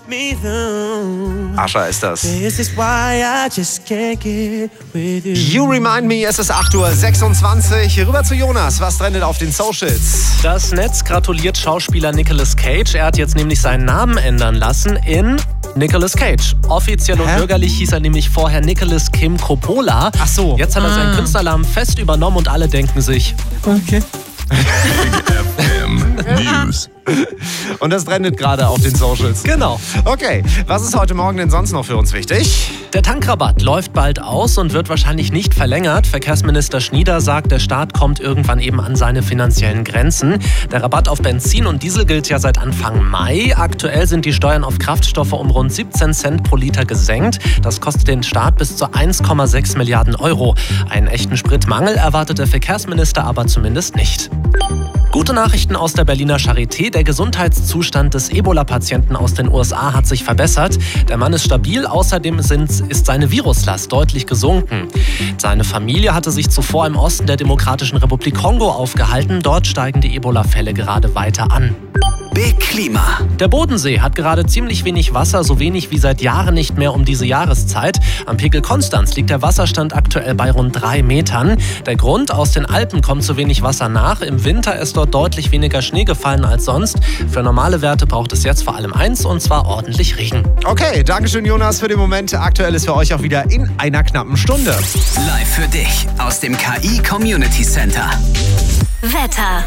Asha ist das. You Remind Me, es ist 8:26 Uhr. Rüber zu Jonas, was trendet auf den Socials? Das Netz gratuliert Schauspieler Nicolas Cage. Er hat jetzt nämlich seinen Namen ändern lassen in Nicolas Cage. Offiziell und bürgerlich hieß er nämlich vorher Nicolas Kim Coppola. Ach so. Jetzt hat er seinen Künstlernamen fest übernommen und alle denken sich, okay. News. Und das trendet gerade auf den Socials. genau. Okay, was ist heute Morgen denn sonst noch für uns wichtig? Der Tankrabatt läuft bald aus und wird wahrscheinlich nicht verlängert. Verkehrsminister Schnieder sagt, der Staat kommt irgendwann eben an seine finanziellen Grenzen. Der Rabatt auf Benzin und Diesel gilt ja seit Anfang Mai. Aktuell sind die Steuern auf Kraftstoffe um rund 17 Cent pro Liter gesenkt. Das kostet den Staat bis zu 1,6 Milliarden Euro. Einen echten Spritmangel erwartet der Verkehrsminister aber zumindest nicht. Gute Nachrichten aus der Berliner Charité. Der Gesundheitszustand des Ebola-Patienten aus den USA hat sich verbessert. Der Mann ist stabil, außerdem ist seine Viruslast deutlich gesunken. Seine Familie hatte sich zuvor im Osten der Demokratischen Republik Kongo aufgehalten. Dort steigen die Ebola-Fälle gerade weiter an. Big Klima. Der Bodensee hat gerade ziemlich wenig Wasser, so wenig wie seit Jahren nicht mehr um diese Jahreszeit. Am Pegel Konstanz liegt der Wasserstand aktuell bei rund 3 Metern. Der Grund: aus den Alpen kommt zu wenig Wasser nach. Im Winter ist dort deutlich weniger Schnee gefallen als sonst. Für normale Werte braucht es jetzt vor allem eins, und zwar ordentlich Regen. Okay, dankeschön Jonas für den Moment. Aktuell ist für euch auch wieder in einer knappen Stunde. Live für dich aus dem KI Community Center. Wetter.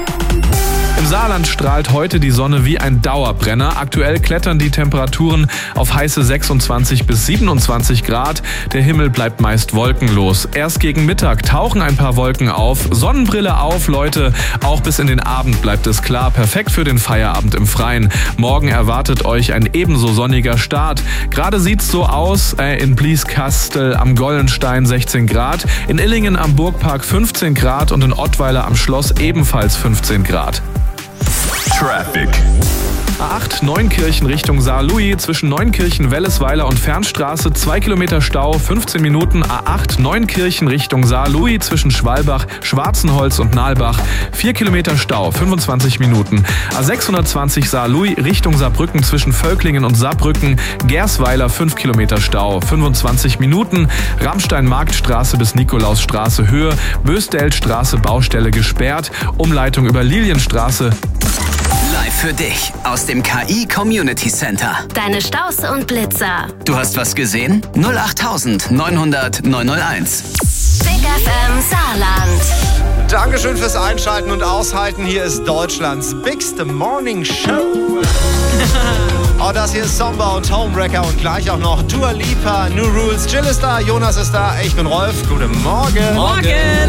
Im Saarland strahlt heute die Sonne wie ein Dauerbrenner. Aktuell klettern die Temperaturen auf heiße 26 bis 27 Grad. Der Himmel bleibt meist wolkenlos. Erst gegen Mittag tauchen ein paar Wolken auf. Sonnenbrille auf, Leute. Auch bis in den Abend bleibt es klar. Perfekt für den Feierabend im Freien. Morgen erwartet euch ein ebenso sonniger Start. Gerade sieht's so aus. In Blieskastel am Gollenstein 16 Grad. In Illingen am Burgpark 15 Grad und in Ottweiler am Schloss ebenfalls 15 Grad. Traffic. A8 Neunkirchen Richtung Saarlouis, zwischen Neunkirchen, Wellesweiler und Fernstraße 2 Kilometer Stau, 15 Minuten. A8 Neunkirchen Richtung Saarlouis, zwischen Schwalbach, Schwarzenholz und Nalbach 4 Kilometer Stau, 25 Minuten. A620 Saarlouis Richtung Saarbrücken, zwischen Völklingen und Saarbrücken, Gersweiler 5 Kilometer Stau, 25 Minuten. Rammstein-Marktstraße bis Nikolausstraße Höhe, Bösdelstraße Baustelle gesperrt, Umleitung über Lilienstraße. Live für dich aus dem KI Community Center. Deine Staus und Blitzer. Du hast was gesehen? 08900 901. Big FM Saarland. Dankeschön fürs Einschalten und Aushalten. Hier ist Deutschlands Bigste Morning Show. Oh, das hier ist Somba und Homewrecker und gleich auch noch Dua Lipa, New Rules. Jill ist da, Jonas ist da, ich bin Rolf. Guten Morgen. Morgen!